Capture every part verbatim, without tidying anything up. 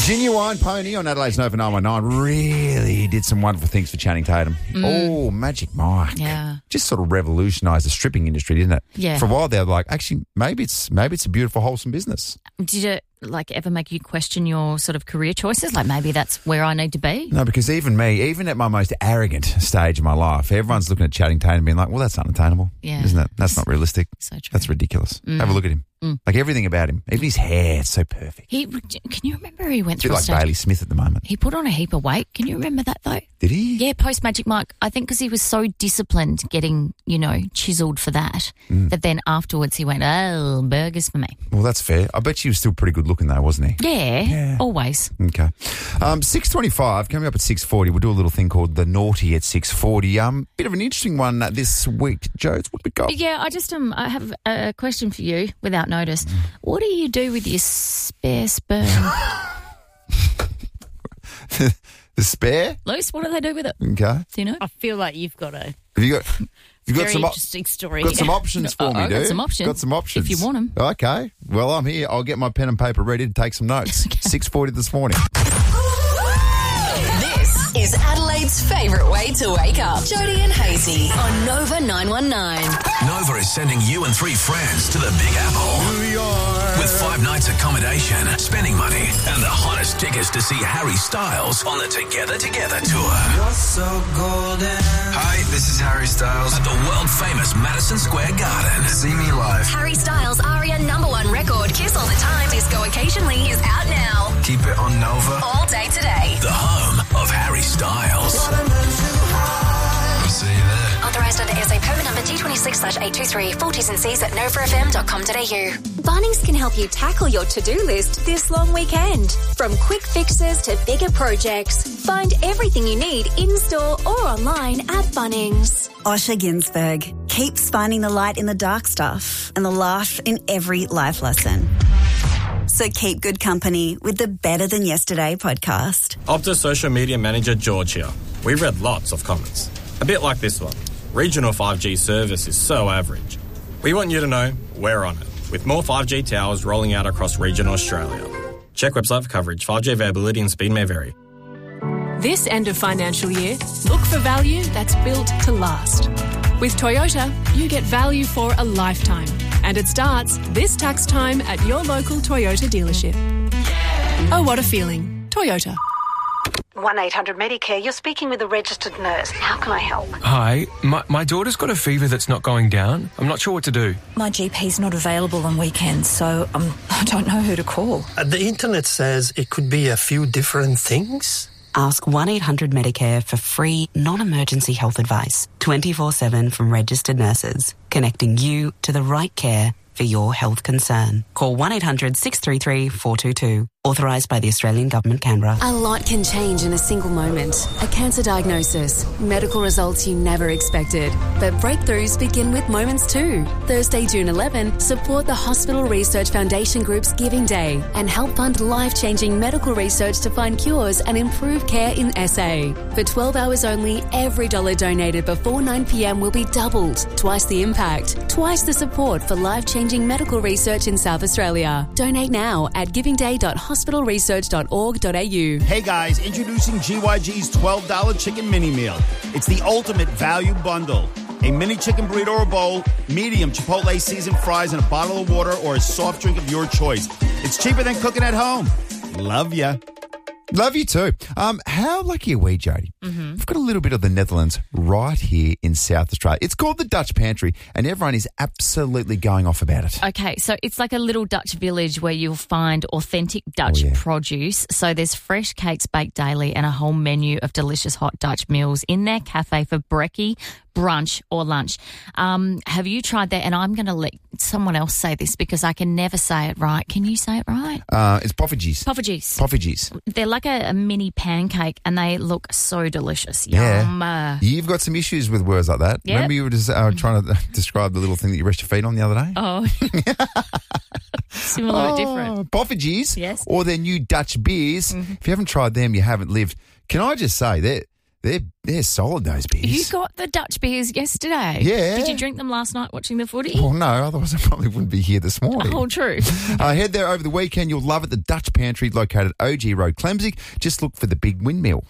Genuine Pony on Adelaide's Nova nine one nine really did some wonderful things for Channing Tatum. Mm. Oh, Magic Mike. Yeah. Just sort of revolutionised the stripping industry, didn't it? Yeah. For a while they were like, actually, maybe it's maybe it's a beautiful, wholesome business. Did it, like, ever make you question your sort of career choices? Like, maybe that's where I need to be? No, because even me, even at my most arrogant stage of my life, everyone's looking at Channing Tatum being like, well, that's unattainable. Yeah. Isn't it? That's not realistic. So true. That's ridiculous. Mm. Have a look at him. Mm. Like everything about him. Even his hair, it's so perfect. He, can you remember he went A bit through a like stage? Bailey Smith at the moment. He put on a heap of weight. Can you remember that, though? Did he? Yeah, post Magic Mike. I think because he was so disciplined getting, you know, chiselled for that, mm. that then afterwards he went, oh, burgers for me. Well, that's fair. I bet he was still pretty good looking though, wasn't he? Yeah, yeah. always. Okay. Um, six twenty-five, coming up at six forty, we'll do a little thing called The Naughty at six forty. Um, bit of an interesting one uh, this week. Jodes, what we got? Yeah, I just um, I have a question for you without notice. Mm. What do you do with your spare sperm? The spare? Luce, what do they do with it? Okay. Do you know? I feel like you've got a Have you got, you've got very some op- interesting story. Got some options for oh, me, I've dude. got some options. Got some options. If you want them. Okay. Well, I'm here. I'll get my pen and paper ready to take some notes. Okay. six forty this morning. This is Adelaide's favourite way to wake up. Jody and Hazy on Nova nine one nine. Nova is sending you and three friends to the Big Apple. New York. With five nights accommodation, spending money, and the hottest tickets to see Harry Styles on the Together Together tour. You're so golden. Hi, this is Harry Styles. At the world-famous Madison Square Garden. See me live. Harry Styles' Aria number one record, Kiss All the Time, Disco Occasionally, is out now. Keep it on Nova. All day today. The home of Harry Styles. I'll see you there. Authorised under S A permit number D twenty-six slash eight two three. Full T's and C's at nova f m dot com dot a u. Bunnings can help you tackle your to-do list this long weekend. From quick fixes to bigger projects, find everything you need in-store or online at Bunnings. Osher Ginsberg keeps finding the light in the dark stuff and the laugh in every life lesson. So keep good company with the Better Than Yesterday podcast. Optus social media manager George here. We read lots of comments. A bit like this one. Regional five G service is so average. We want you to know we're on it, with more five G towers rolling out across regional Australia. Check website for coverage. five G availability and speed may vary. This end of financial year, look for value that's built to last. With Toyota, you get value for a lifetime. And it starts this tax time at your local Toyota dealership. Oh, what a feeling. Toyota. one eight hundred Medicare, you're speaking with a registered nurse. How can I help? Hi, my, my daughter's got a fever that's not going down. I'm not sure what to do. My G P's not available on weekends, so um, I don't know who to call. Uh, the internet says it could be a few different things. Ask one eight hundred Medicare for free, non-emergency health advice, twenty-four seven from registered nurses, connecting you to the right care for your health concern. Call one eight hundred six three three four two two. Authorised by the Australian Government, Canberra. A lot can change in a single moment. A cancer diagnosis, medical results you never expected. But breakthroughs begin with moments too. Thursday, June eleventh, support the Hospital Research Foundation Group's Giving Day and help fund life-changing medical research to find cures and improve care in S A. For twelve hours only, every dollar donated before nine p m will be doubled. Twice the impact, twice the support for life-changing medical research in South Australia. Donate now at giving day dot hospital research dot org dot a u. Hey guys, introducing G Y G's twelve dollar chicken mini meal. It's the ultimate value bundle. A mini chicken burrito or bowl, medium Chipotle seasoned fries, and a bottle of water or a soft drink of your choice. It's cheaper than cooking at home. Love ya. Love you too. Um, how lucky are we, Jody? Mm-hmm. We've got a little bit of the Netherlands right here in South Australia. It's called the Dutch Pantry, and everyone is absolutely going off about it. Okay, so it's like a little Dutch village where you'll find authentic Dutch oh, yeah. produce. So there's fresh cakes baked daily and a whole menu of delicious hot Dutch meals in their cafe for brekkie, brunch or lunch. Um, have you tried that? And I'm going to let someone else say this because I can never say it right. Can you say it right? Uh, it's poffertjies. Poffertjies. Poffertjies. They're like a, a mini pancake and they look so delicious. Yeah. Yum. Uh, You've got some issues with words like that. Yep. Remember you were just uh, trying to describe the little thing that you rest your feet on the other day? Oh. Similar oh, but different. Poffertjies. Yes. Or their new Dutch beers. Mm-hmm. If you haven't tried them, you haven't lived. Can I just say that They're, they're solid, those beers. You got the Dutch beers yesterday. Yeah. Did you drink them last night watching the footy? Well, no, otherwise I probably wouldn't be here this morning. Oh, true. uh, head there over the weekend. You'll love it. The Dutch Pantry, located O G Road, Clemsig. Just look for the big windmill.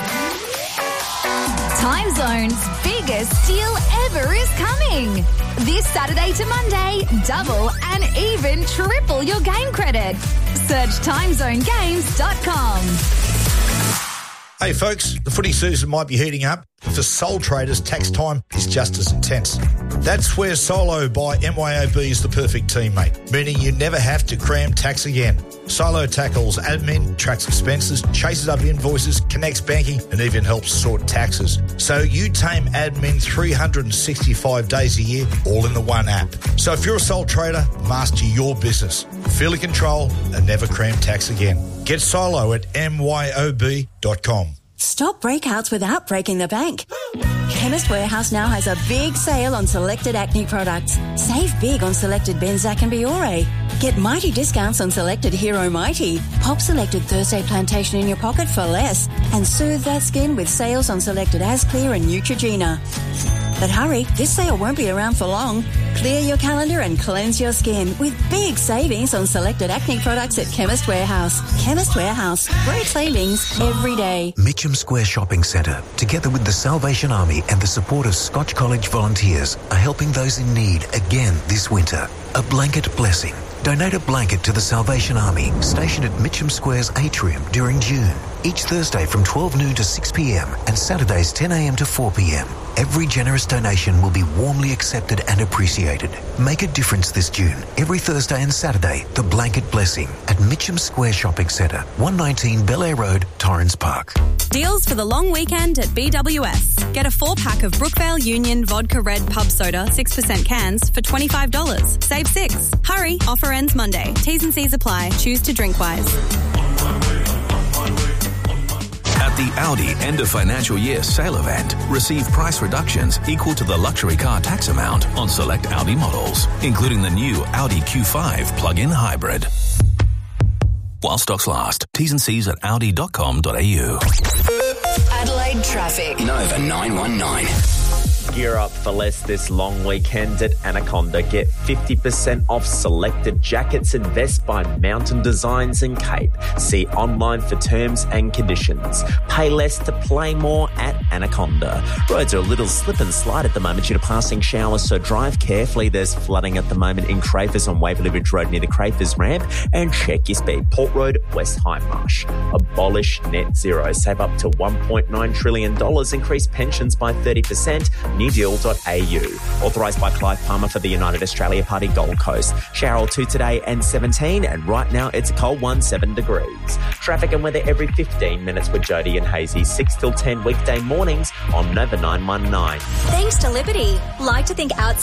Time Zone's biggest deal ever is coming. This Saturday to Monday, double and even triple your game credit. Search time zone games dot com. Hey folks, the footy season might be heating up. For sole traders, tax time is just as intense. That's where Solo by M Y O B is the perfect teammate, meaning you never have to cram tax again. Solo tackles admin, tracks expenses, chases up invoices, connects banking, and even helps sort taxes. So you tame admin three hundred sixty-five days a year, all in the one app. So if you're a sole trader, master your business. Feel in control and never cram tax again. Get Solo at M Y O B dot com. Stop breakouts without breaking the bank. Chemist Warehouse now has a big sale on selected acne products. Save big on selected Benzac and Biore. Get mighty discounts on selected Hero Mighty. Pop selected Thursday Plantation in your pocket for less. And soothe that skin with sales on selected Asclear and Neutrogena. But hurry, this sale won't be around for long. Clear your calendar and cleanse your skin with big savings on selected acne products at Chemist Warehouse. Chemist Warehouse. Great savings every day. Mitcham Square Shopping Centre, together with the Salvation Army and the support of Scotch College volunteers, are helping those in need again this winter. A blanket blessing. Donate a blanket to the Salvation Army, stationed at Mitcham Square's atrium during June. Each Thursday from twelve noon to six p.m. and Saturdays ten a.m. to four p.m. Every generous donation will be warmly accepted and appreciated. Make a difference this June. Every Thursday and Saturday, the Blanket Blessing at Mitcham Square Shopping Centre, one nineteen Bel Air Road, Torrens Park. Deals for the long weekend at B W S. Get a four-pack of Brookvale Union Vodka Red Pub Soda, six percent cans for twenty-five dollars. Save six. Hurry, offer ends Monday. T's and C's apply. Choose to drink wise. At the Audi end of financial year sale event, receive price reductions equal to the luxury car tax amount on select Audi models, including the new Audi Q five plug-in hybrid. While stocks last, T's and C's at audi dot com dot a u. Adelaide traffic. Nova nine one nine. Gear up for less this long weekend at Anaconda. Get fifty percent off selected jackets and vests by Mountain Designs and Cape. See online for terms and conditions. Pay less to play more at Anaconda. Roads are a little slip and slide at the moment due to passing showers, so drive carefully. There's flooding at the moment in Crafers on Waverley Ridge Road near the Crafers ramp, and check your speed. Port Road, West Highmarsh. Abolish net zero. Save up to one point nine trillion dollars. Increase pensions by thirty percent. new deal dot a u. Authorised by Clive Palmer for the United Australia Party Gold Coast. Shower two today and seventeen, and right now it's a cold one, seven degrees. Traffic and weather every fifteen minutes with Jody and Hazy, six till ten weekday mornings on Nova nine one nine. Thanks to Liberty. Like to think outside